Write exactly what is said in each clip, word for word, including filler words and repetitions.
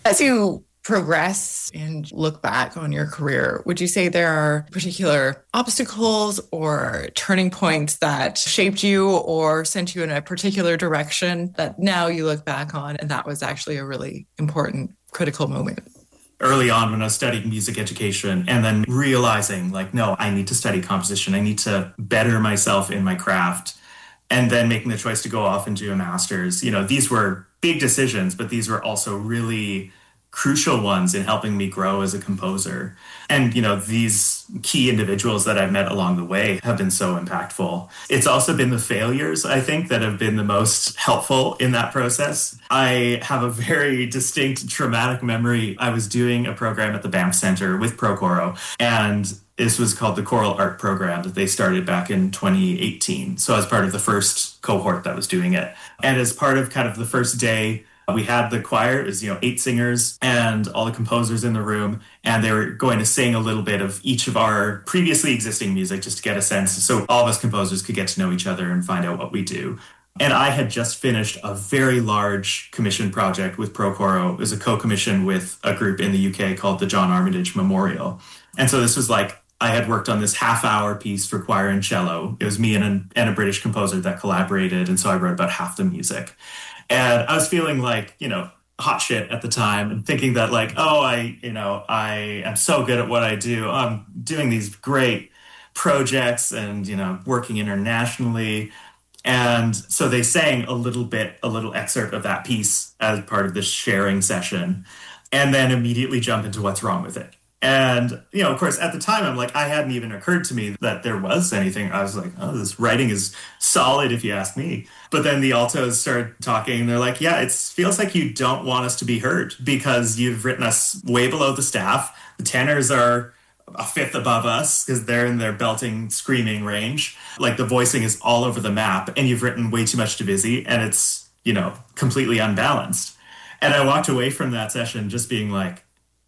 As you progress and look back on your career, would you say there are particular obstacles or turning points that shaped you or sent you in a particular direction that now you look back on and that was actually a really important, critical moment? Early on when I was studying music education and then realizing like, no, I need to study composition. I need to better myself in my craft. And then making the choice to go off and do a master's. You know, these were big decisions, but these were also really crucial ones in helping me grow as a composer. And, you know, these key individuals that I've met along the way have been so impactful. It's also been the failures, I think, that have been the most helpful in that process. I have a very distinct traumatic memory. I was doing a program at the Banff Centre with Procoro, and this was called the Choral Art Program that they started back in twenty eighteen. So I was part of the first cohort that was doing it. And as part of kind of the first day, we had the choir, it was, you know, eight singers and all the composers in the room, and they were going to sing a little bit of each of our previously existing music just to get a sense so all of us composers could get to know each other and find out what we do. And I had just finished a very large commission project with Procoro. It was a co-commission with a group in the U K called the John Armitage Memorial. And so this was like, I had worked on this half-hour piece for choir and cello. It was me and a, and a British composer that collaborated, and so I wrote about half the music. And I was feeling like, you know, hot shit at the time and thinking that like, oh, I, you know, I am so good at what I do. I'm doing these great projects and, you know, working internationally. And so they sang a little bit, a little excerpt of that piece as part of this sharing session, and then immediately jump into what's wrong with it. And, you know, of course, at the time, I'm like, I hadn't even occurred to me that there was anything. I was like, oh, this writing is solid, if you ask me. But then the altos started talking, and they're like, yeah, it feels like you don't want us to be heard because you've written us way below the staff. The tenors are a fifth above us because they're in their belting, screaming range. Like the voicing is all over the map, and you've written way too much Debussy, and it's, you know, completely unbalanced. And I walked away from that session just being like,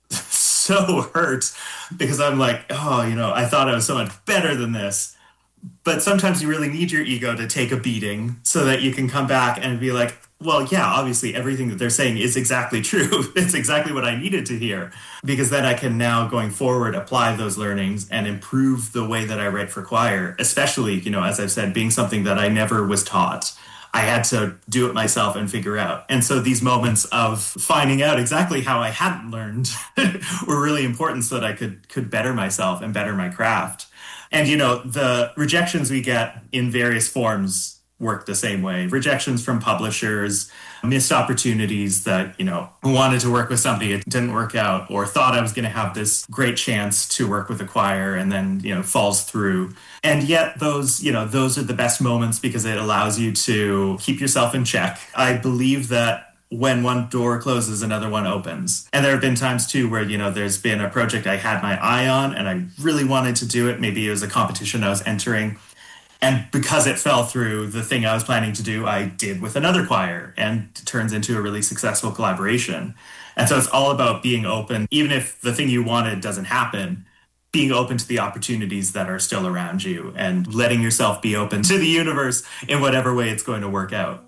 so hurt because I'm like, oh, you know, I thought I was so much better than this. But sometimes you really need your ego to take a beating so that you can come back and be like, well, yeah, obviously everything that they're saying is exactly true. It's exactly what I needed to hear, because then I can now going forward apply those learnings and improve the way that I write for choir, especially, you know, as I've said, being something that I never was taught. I had to do it myself and figure out. And so these moments of finding out exactly how I hadn't learned were really important so that I could could better myself and better my craft. And, you know, the rejections we get in various forms work the same way. Rejections from publishers, missed opportunities that, you know, wanted to work with somebody, it didn't work out, or thought I was going to have this great chance to work with a choir and then, you know, falls through. And yet those, you know, those are the best moments because it allows you to keep yourself in check. I believe that when one door closes, another one opens. And there have been times too where, you know, there's been a project I had my eye on and I really wanted to do it. Maybe it was a competition I was entering. And because it fell through, the thing I was planning to do, I did with another choir, and it turns into a really successful collaboration. And so it's all about being open, even if the thing you wanted doesn't happen, being open to the opportunities that are still around you and letting yourself be open to the universe in whatever way it's going to work out.